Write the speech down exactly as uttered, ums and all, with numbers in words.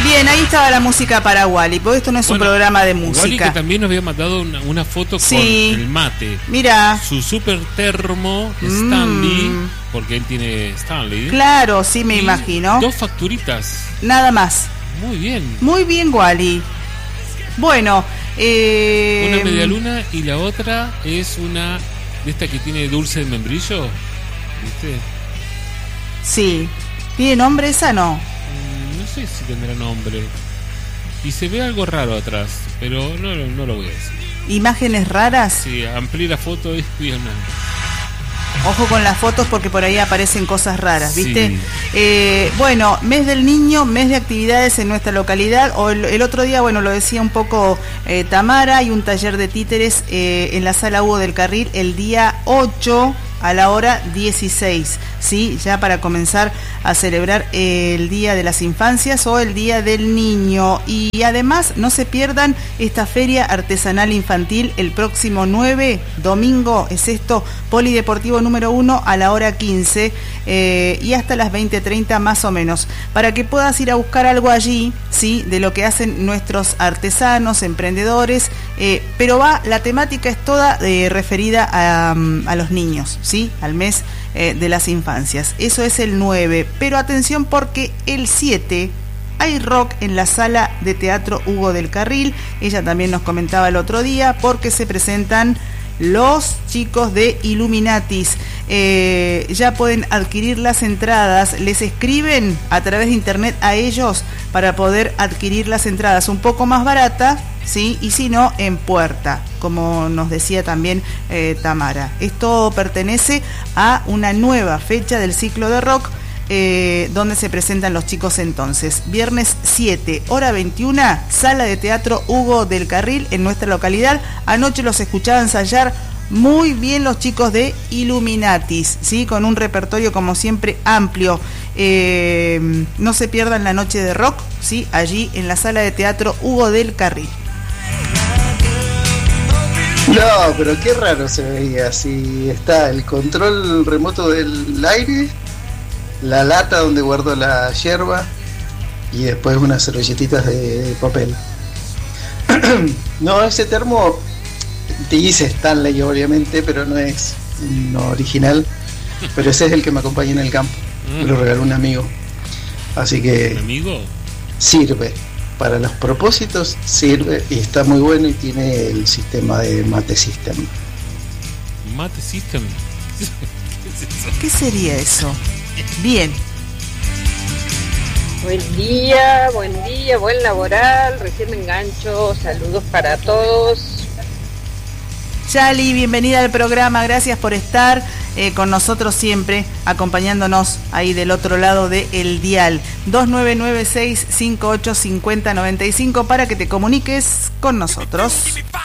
Bien, ahí estaba la música para Wally, porque esto no es bueno, un programa de música. Wally que también nos había mandado una, una foto sí, con el mate. Mira. Su super termo Stanley, mm. porque él tiene Stanley. Claro, sí me imagino. Dos facturitas. Nada más. Muy bien. Muy bien, Wally. Bueno, eh... una media luna y la otra es una de esta que tiene dulce de membrillo, ¿viste? Sí. ¿Tiene nombre esa no? No sé si tendrá nombre. Y se ve algo raro atrás, pero no, no, no lo voy a decir. ¿Imágenes raras? Sí, amplié la foto y vi una... Ojo con las fotos porque por ahí aparecen cosas raras, ¿viste? Sí. Eh, bueno, mes del niño, mes de actividades en nuestra localidad. O el, el otro día, bueno, lo decía un poco eh, Tamara, hay un taller de títeres eh, en la sala Hugo del Carril el día ocho a la hora dieciséis, ¿sí? Ya para comenzar a celebrar el Día de las Infancias o el Día del Niño. Y además no se pierdan esta feria artesanal infantil el próximo nueve, domingo, es esto, Polideportivo número uno a la hora quince eh, y hasta las veinte treinta más o menos, para que puedas ir a buscar algo allí, ¿sí? De lo que hacen nuestros artesanos, emprendedores, eh, pero va, la temática es toda eh, referida a, a los niños, ¿sí? Al mes eh, de las infancias. Eso es el nueve, pero atención porque el siete hay rock en la sala de teatro Hugo del Carril. Ella también nos comentaba el otro día porque se presentan los chicos de Illuminatis. Eh, ya pueden adquirir las entradas, les escriben a través de internet a ellos para poder adquirir las entradas un poco más baratas, ¿sí? Y si no, en puerta, como nos decía también eh, Tamara. Esto pertenece a una nueva fecha del ciclo de rock, eh, donde se presentan los chicos entonces. Viernes siete, hora veintiuna, sala de teatro Hugo del Carril en nuestra localidad. Anoche los escuchaba ensayar muy bien los chicos de Illuminatis, ¿sí? Con un repertorio como siempre amplio. Eh, no se pierdan la noche de rock, ¿sí? Allí en la sala de teatro Hugo del Carril. No, pero qué raro se veía. Si está el control remoto del aire, la lata donde guardo la yerba y después unas servilletitas de papel. No, ese termo dice Stanley obviamente, pero no es no original. Pero ese es el que me acompaña en el campo. Me lo regaló un amigo. Así que ¿un amigo? Sirve. Para los propósitos sirve y está muy bueno y tiene el sistema de Mate System. ¿Mate System? ¿Qué es eso? ¿Qué sería eso? Bien. Buen día, buen día, buen laboral, recién me engancho, saludos para todos. Yali, bienvenida al programa, gracias por estar eh, con nosotros siempre, acompañándonos ahí del otro lado del dial. Dos nueve nueve seis cinco ocho cinco cero nueve cinco para que te comuniques con nosotros.